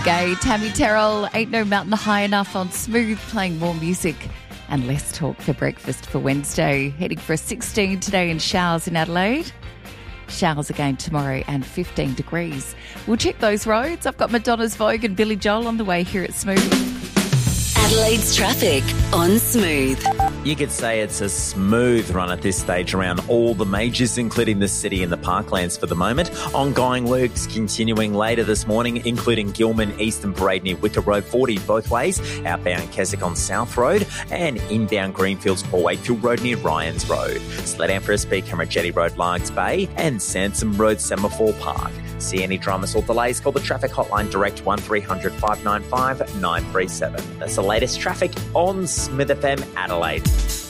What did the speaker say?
Gaye, Tammy Terrell, Ain't No Mountain High Enough on Smooth, playing more music and less talk for breakfast for Wednesday. Heading for a 16 today and showers in Adelaide. Showers again tomorrow and 15 degrees. We'll check those roads. I've got Madonna's Vogue and Billy Joel on the way here at Smooth. Adelaide's traffic on Smooth. You could say it's a smooth run at this stage around all the majors, including the city and the parklands for the moment. Ongoing works continuing later this morning, including Gilman Eastern Parade near Wicker Road, 40 both ways, outbound Keswick on South Road, and inbound Greenfields or Wakefield Road near Ryans Road. Slow down for a speed camera, Jetty Road, Largs Bay, and Sansom Road, Semaphore Park. See any dramas or delays, call the traffic hotline direct 1300 595 937. That's the latest traffic on Smith FM Adelaide.